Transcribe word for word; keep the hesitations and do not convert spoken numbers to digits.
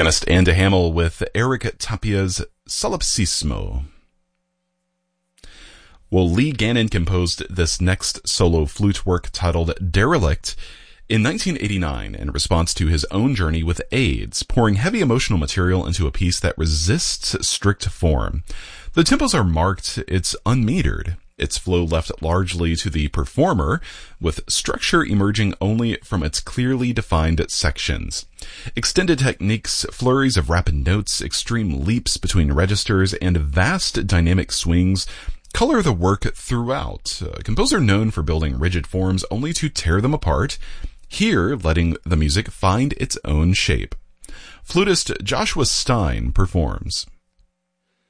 Pianist Andy Hamill with Eric Tapia's Solipsismo. Well, Lee Gannon composed this next solo flute work titled Derelict in nineteen eighty-nine in response to his own journey with AIDS, pouring heavy emotional material into a piece that resists strict form. The tempos are marked, it's unmetered. Its flow left largely to the performer, with structure emerging only from its clearly defined sections. Extended techniques, flurries of rapid notes, extreme leaps between registers, and vast dynamic swings color the work throughout. A composer known for building rigid forms only to tear them apart, here letting the music find its own shape. Flutist Joshua Stein performs.